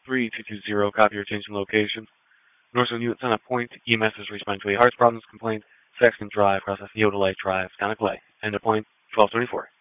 3220, copy your change in location. Northern units on a point. EMS is responding to a heart problems complaint. Saxon Drive, process Yodalite Drive, Sonic Way. End of point, 1224.